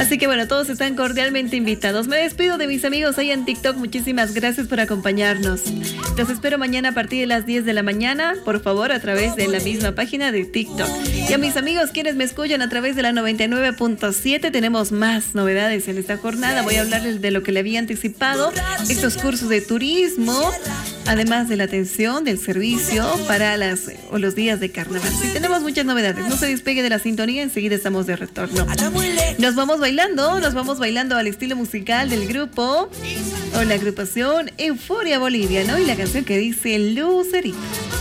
Así que bueno, todos están cordialmente invitados. Me despido de mis amigos ahí en TikTok. Muchísimas gracias por acompañarnos. Los espero mañana a partir de las 10 de la mañana, por favor, a través de la misma página de TikTok. Y a mis amigos quienes me escuchan a través de la 99.7, tenemos más novedades en esta jornada. Voy a hablarles de lo que le había anticipado, estos cursos de turismo, además de la atención, del servicio para los días de carnaval. Sí, tenemos muchas novedades. No se despegue de la sintonía, enseguida estamos de retorno. Nos vamos bailando al estilo musical del grupo o la agrupación Euforia Bolivia, ¿no? Y la canción que dice Lucerito.